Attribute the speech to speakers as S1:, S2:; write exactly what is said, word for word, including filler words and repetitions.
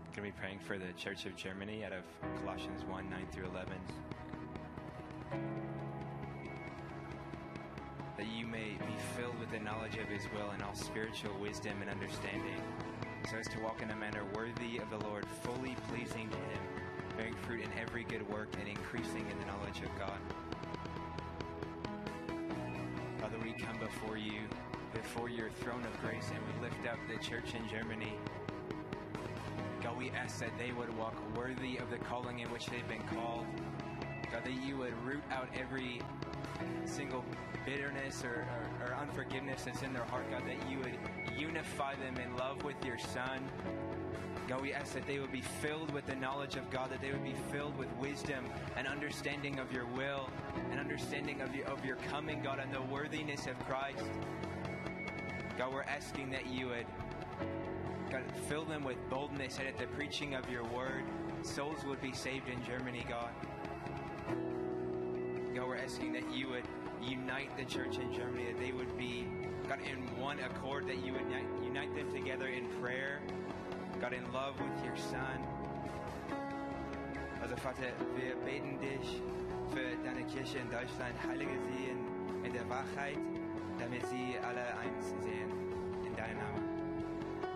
S1: going to be praying for the Church of Germany out of Colossians one, nine through eleven. That you may be filled with the knowledge of his will and all spiritual wisdom and understanding, so as to walk in a manner worthy of the Lord, fully pleasing to him, bearing fruit in every good work and increasing in the knowledge of God. Father, we come before you, before your throne of grace, and we lift up the church in Germany. God, we ask that they would walk worthy of the calling in which they've been called. God, that you would root out every single bitterness or, or, or unforgiveness that's in their heart, God, that you would unify them in love with your Son. God, we ask that they would be filled with the knowledge of God, that they would be filled with wisdom and understanding of your will and understanding of your, of your coming, God, and the worthiness of Christ. God, we're asking that you would, God, fill them with boldness, and at the preaching of your word, souls would be saved in Germany, God. God, we're asking that you would unite the church in Germany, that they would be, God, in one accord, that you would unite, unite them together in prayer, God, in love with your Son. Also, Vater, wir beten dich für deine Kirche in Deutschland. Heilige sie in, in der Wahrheit, damit sie alle eins sehen. In deinem Namen.